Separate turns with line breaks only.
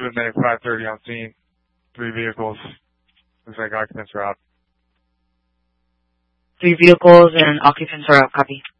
and then 5:30 on scene. 3 vehicles. Looks like occupants are out.
3 vehicles and occupants are out. Copy.